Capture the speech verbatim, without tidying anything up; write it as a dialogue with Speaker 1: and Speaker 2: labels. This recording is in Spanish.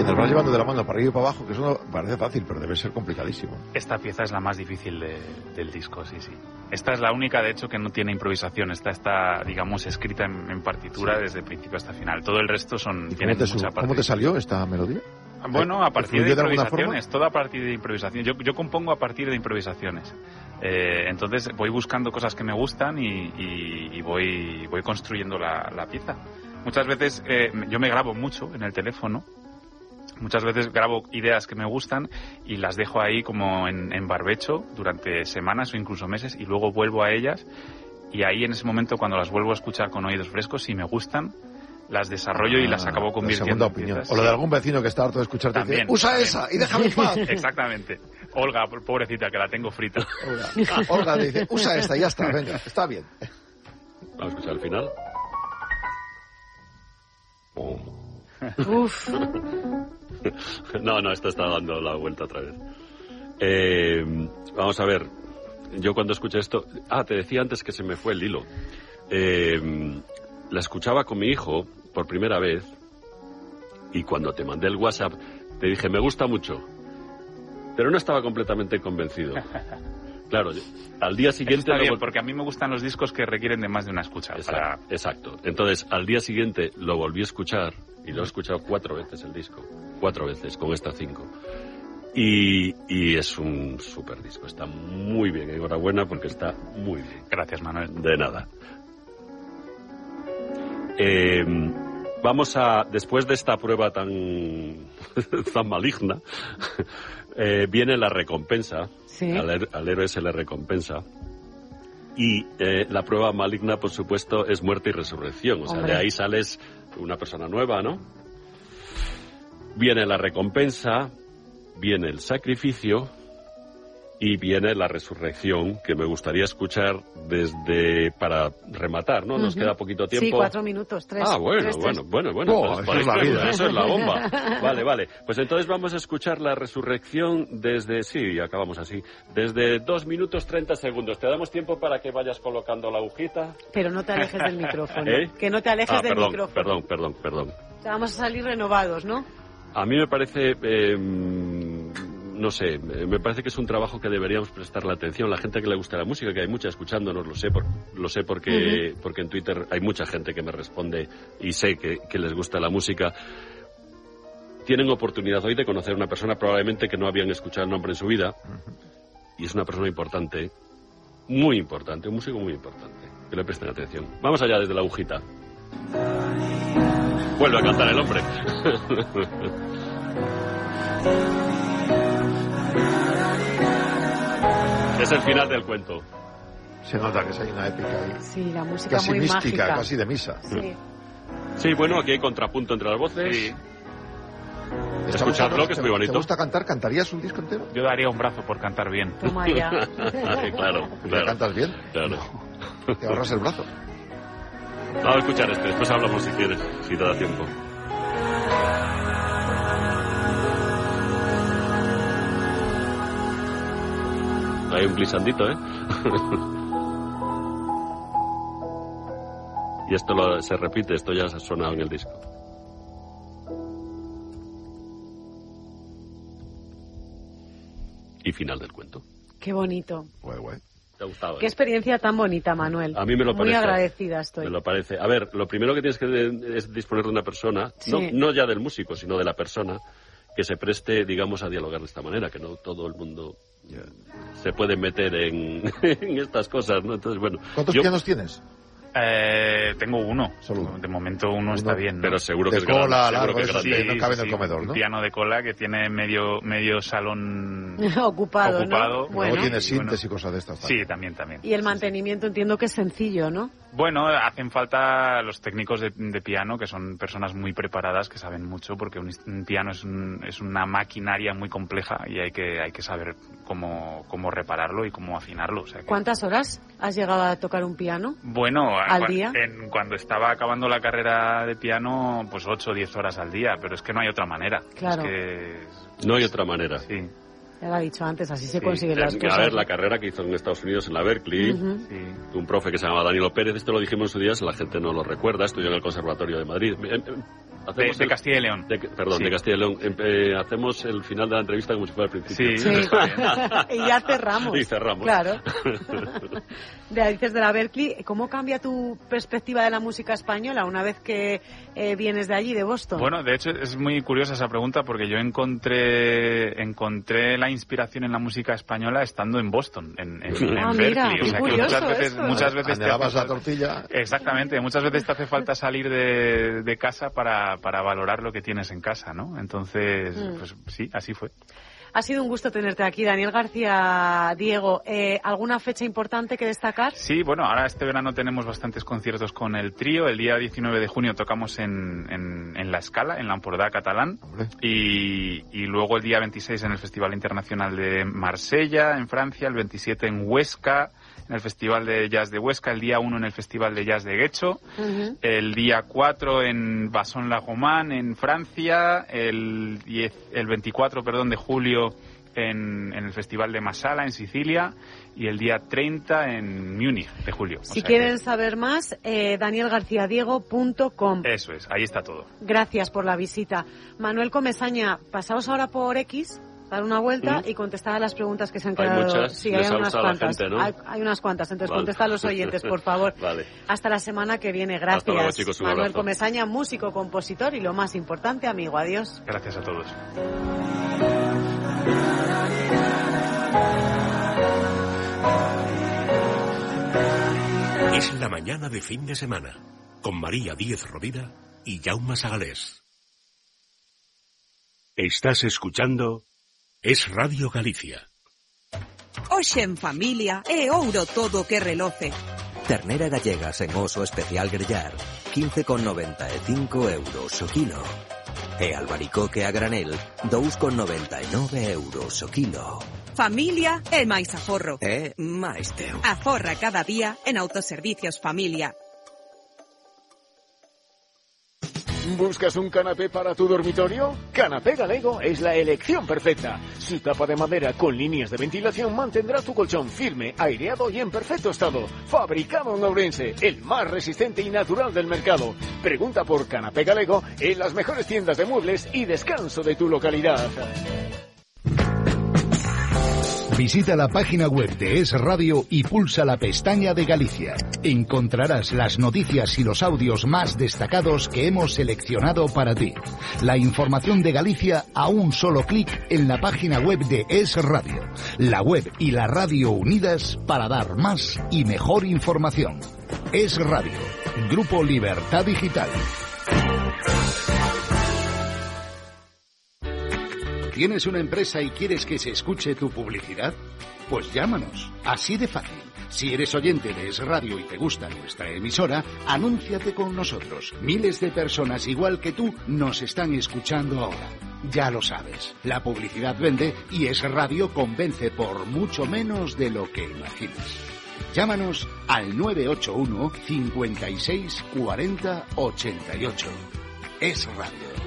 Speaker 1: que nos vas llevando de la mano para arriba y para abajo, que eso no parece fácil, pero debe ser complicadísimo.
Speaker 2: Esta pieza es la más difícil de, del disco, sí, sí. Esta es la única, de hecho, que no tiene improvisación. Esta está, digamos, escrita en, en partitura sí. desde principio hasta final. Todo el resto son tienen
Speaker 1: cómo te,
Speaker 2: mucha parte.
Speaker 1: ¿Cómo te salió esta melodía?
Speaker 2: Bueno, a partir de improvisaciones, todo a partir de improvisaciones. Yo, yo compongo a partir de improvisaciones. Eh, entonces voy buscando cosas que me gustan y, y, y voy, voy construyendo la, la pieza. Muchas veces eh, yo me grabo mucho en el teléfono. Muchas veces grabo ideas que me gustan y las dejo ahí como en, en barbecho durante semanas o incluso meses y luego vuelvo a ellas y ahí en ese momento cuando las vuelvo a escuchar con oídos frescos, si me gustan, las desarrollo ah, y las acabo convirtiendo en
Speaker 1: opinión. O lo de algún vecino que está harto de escucharte y dice, usa
Speaker 2: también.
Speaker 1: esa y déjame en paz.
Speaker 2: Exactamente. Olga, pobrecita, que la tengo frita.
Speaker 1: Olga, ah, Olga dice, usa esta, ya está, venga, está bien.
Speaker 3: Vamos a escuchar el final. Oh.
Speaker 4: Uf.
Speaker 3: No, no, esto está dando la vuelta otra vez. Eh, vamos a ver. Yo cuando escuché esto... Ah, te decía antes que se me fue el hilo. Eh, la escuchaba con mi hijo por primera vez y cuando te mandé el WhatsApp te dije, me gusta mucho. Pero no estaba completamente convencido. Claro, al día siguiente...
Speaker 2: Eso está bien,
Speaker 3: lo...
Speaker 2: porque a mí me gustan los discos que requieren de más de una escucha.
Speaker 3: Exacto,
Speaker 2: para...
Speaker 3: exacto. Entonces, al día siguiente lo volví a escuchar y lo he escuchado cuatro veces el disco. Cuatro veces, con estas cinco. Y, y es un súper disco. Está muy bien. Enhorabuena porque está muy bien.
Speaker 2: Gracias, Manuel.
Speaker 3: De nada. Eh, vamos a... Después de esta prueba tan, tan maligna, eh, viene la recompensa.
Speaker 4: Sí.
Speaker 3: Al, al héroe se le recompensa. Y eh, la prueba maligna, por supuesto, es muerte y resurrección. O sea,
Speaker 4: Hombre.
Speaker 3: de ahí sales una persona nueva, ¿no? Viene la recompensa, viene el sacrificio y viene la resurrección, que me gustaría escuchar desde... para rematar, ¿no? Nos uh-huh. queda poquito tiempo.
Speaker 4: Sí, cuatro minutos, tres.
Speaker 3: Ah, bueno,
Speaker 4: tres,
Speaker 3: bueno,
Speaker 4: tres.
Speaker 3: bueno, bueno.
Speaker 1: Oh,
Speaker 3: pues,
Speaker 1: eso es la vida.
Speaker 3: Eso es la bomba. Vale, vale. Pues entonces vamos a escuchar la resurrección desde... Sí, acabamos así. Desde dos minutos treinta segundos. Te damos tiempo para que vayas colocando la agujita.
Speaker 4: Pero no te alejes del micrófono.
Speaker 3: ¿Eh?
Speaker 4: Que no te alejes
Speaker 3: ah,
Speaker 4: del
Speaker 3: perdón,
Speaker 4: micrófono.
Speaker 3: Perdón, perdón, perdón.
Speaker 4: O sea, vamos a salir renovados, ¿no?
Speaker 3: A mí me parece... Eh, no sé, me parece que es un trabajo que deberíamos prestarle atención. La gente que le gusta la música, que hay mucha escuchándonos, lo sé, por, lo sé porque, uh-huh. porque en Twitter hay mucha gente que me responde y sé que, que les gusta la música. Tienen oportunidad hoy de conocer a una persona probablemente que no habían escuchado el nombre en su vida. Uh-huh. Y es una persona importante, muy importante, un músico muy importante. Que le presten atención. Vamos allá desde la agujita. Vuelve a cantar el hombre. Es el final del cuento.
Speaker 1: Se nota que hay una épica ahí.
Speaker 4: Sí, la música
Speaker 1: casi
Speaker 4: muy
Speaker 1: mística,
Speaker 4: mágica.
Speaker 1: casi de misa.
Speaker 4: Sí.
Speaker 3: Sí, bueno, aquí hay contrapunto entre las voces.
Speaker 2: Sí.
Speaker 3: Escuchadlo, que es muy bonito.
Speaker 1: ¿Te gusta cantar? ¿Cantarías un disco entero?
Speaker 2: Yo daría un brazo por cantar bien.
Speaker 4: Toma ya.
Speaker 3: Sí, claro,
Speaker 1: ¿Ya
Speaker 3: claro.
Speaker 1: cantas bien?
Speaker 3: Claro.
Speaker 1: No. Te ahorras el brazo.
Speaker 3: Vamos a escuchar este, después hablamos si quieres, si te da tiempo. Hay un glisandito, ¿eh? Y esto lo, se repite, esto ya se ha sonado en el disco. Y final del cuento.
Speaker 4: Qué bonito.
Speaker 1: Guay, guay.
Speaker 3: ¿Te ha gustado?
Speaker 4: Qué
Speaker 3: eh?
Speaker 4: experiencia tan bonita, Manuel.
Speaker 3: A mí me lo
Speaker 4: Muy
Speaker 3: parece.
Speaker 4: agradecida estoy.
Speaker 3: Me lo parece. A ver, lo primero que tienes que de, es disponer de una persona,
Speaker 4: Sí.
Speaker 3: no, no ya del músico, sino de la persona, que se preste, digamos, a dialogar de esta manera, que no todo el mundo yeah. se puede meter en, en estas cosas, ¿no? Entonces, bueno.
Speaker 1: ¿Cuántos
Speaker 3: yo,
Speaker 1: pianos tienes?
Speaker 2: Eh, tengo uno.
Speaker 1: Solo uno.
Speaker 2: De momento uno, uno está bien, ¿no?
Speaker 3: Pero seguro
Speaker 1: de
Speaker 3: que es
Speaker 1: cola,
Speaker 3: grande.
Speaker 1: largo,
Speaker 3: Que es
Speaker 1: eso
Speaker 3: grande.
Speaker 1: sí, no cabe en el
Speaker 2: sí,
Speaker 1: comedor,
Speaker 2: un
Speaker 1: ¿no?
Speaker 2: piano de cola que tiene medio medio salón
Speaker 4: ocupado,
Speaker 2: ocupado.
Speaker 4: ¿no? Bueno.
Speaker 1: Luego tiene
Speaker 2: Sí, bueno.
Speaker 1: sintes y cosas de estas.
Speaker 2: Sí, también, también.
Speaker 4: Y el mantenimiento entiendo que es sencillo, ¿no?
Speaker 2: Bueno, hacen falta los técnicos de, de piano, que son personas muy preparadas, que saben mucho, porque un, un piano es, un, es una maquinaria muy compleja y hay que hay que saber cómo, cómo repararlo y cómo afinarlo. O sea que...
Speaker 4: ¿Cuántas horas has llegado a tocar un piano?
Speaker 2: Bueno,
Speaker 4: ¿Al
Speaker 2: cua-
Speaker 4: día?
Speaker 2: En, cuando estaba acabando la carrera de piano, pues ocho o diez horas al día, pero es que no hay otra manera.
Speaker 4: Claro.
Speaker 2: Es que...
Speaker 3: No hay otra manera.
Speaker 2: Sí.
Speaker 4: Ya lo ha dicho antes, así se
Speaker 2: Sí.
Speaker 4: consiguen las
Speaker 3: A
Speaker 4: cosas.
Speaker 3: ver, la carrera que hizo en Estados Unidos en la Berkeley,
Speaker 4: Ujú.
Speaker 2: Sí.
Speaker 3: un profe que se llamaba Danilo Pérez, esto lo dijimos en su día, la gente no lo recuerda, estudió en el Conservatorio de Madrid.
Speaker 2: De, de Castilla y León.
Speaker 3: De, perdón,
Speaker 2: sí.
Speaker 3: de Castilla y León. Eh, hacemos el final de la entrevista como si fuera el principio.
Speaker 2: Sí, sí.
Speaker 4: Y ya cerramos.
Speaker 3: Y cerramos.
Speaker 4: Claro. De, dices de la Berklee, ¿cómo cambia tu perspectiva de la música española una vez que eh, vienes de allí, de Boston?
Speaker 2: Bueno, de hecho es muy curiosa esa pregunta porque yo encontré encontré la inspiración en la música española estando en Boston, en, en,
Speaker 4: ah,
Speaker 2: en
Speaker 4: mira,
Speaker 2: Berklee. O sea, que muchas veces,
Speaker 4: eso.
Speaker 2: muchas veces te hace
Speaker 1: la tortilla.
Speaker 2: Exactamente, muchas veces te hace falta salir de, de casa para, para valorar lo que tienes en casa, ¿no? Entonces, mm. pues sí, así fue.
Speaker 4: Ha sido un gusto tenerte aquí, Daniel García. Diego, eh, ¿alguna fecha importante que destacar?
Speaker 2: Sí, bueno, ahora este verano tenemos bastantes conciertos con el trío. El día diecinueve de junio tocamos en, en, en La Scala, en la Empordà catalán. Y, y luego el día veintiséis en el Festival Internacional de Marsella, en Francia. El veintisiete en Huesca, en el Festival de Jazz de Huesca. El día uno en el Festival de Jazz de Guecho. Uh-huh. El día cuatro en Basson-la-Romane, en Francia. El, diez, el veinticuatro, perdón, de julio En, en el Festival de Masala, en Sicilia, y el día treinta en Múnich, de julio.
Speaker 4: Si
Speaker 2: o sea
Speaker 4: quieren
Speaker 2: que...
Speaker 4: saber más, eh, daniel garcía diego punto com.
Speaker 2: Eso es, ahí está todo.
Speaker 4: Gracias por la visita. Manuel Comesaña, pasaos ahora por X, dar una vuelta ¿Mm? y contestar a las preguntas que se han quedado.
Speaker 3: Hay muchas,
Speaker 4: sí, hay unas cuantas.
Speaker 3: Gente, ¿no?
Speaker 4: hay, hay unas cuantas, entonces
Speaker 3: vale.
Speaker 4: contesta a los oyentes, por favor.
Speaker 3: Vale.
Speaker 4: Hasta la semana que viene, gracias.
Speaker 3: Hasta luego, chicos, un
Speaker 4: Manuel
Speaker 3: abrazo.
Speaker 4: Comesaña, músico, compositor y lo más importante, amigo. Adiós.
Speaker 2: Gracias a todos.
Speaker 5: Es la mañana de fin de semana, con María Díez Rovira y Jaume Sagalés. Estás escuchando Es Radio Galicia.
Speaker 6: Hoxe en familia é ouro todo que reloce.
Speaker 7: Ternera gallega sen oso especial grellar, quince con noventa e cinco euros o kilo. E albaricoque a granel, dous con noventa e nove euros o kilo.
Speaker 6: Familia é máis aforro.
Speaker 7: É máis teu.
Speaker 6: Aforra cada día en Autoservicios Familia.
Speaker 8: ¿Buscas un canapé para tu dormitorio? Canapé Galego es la elección perfecta. Su tapa de madera con líneas de ventilación mantendrá tu colchón firme, aireado y en perfecto estado. Fabricado en Ourense, el más resistente y natural del mercado. Pregunta por Canapé Galego en las mejores tiendas de muebles y descanso de tu localidad.
Speaker 9: Visita la página web de Es Radio y pulsa la pestaña de Galicia. Encontrarás las noticias y los audios más destacados que hemos seleccionado para ti. La información de Galicia a un solo clic en la página web de Es Radio. La web y la radio unidas para dar más y mejor información. Es Radio, Grupo Libertad Digital. ¿Tienes una empresa y quieres que se escuche tu publicidad? Pues llámanos, así de fácil. Si eres oyente de Es Radio y te gusta nuestra emisora, anúnciate con nosotros. Miles de personas igual que tú nos están escuchando ahora. Ya lo sabes, la publicidad vende y Es Radio convence por mucho menos de lo que imaginas. Llámanos al nueve ocho uno, cincuenta y seis, cuarenta, ochenta y ocho. Es Radio.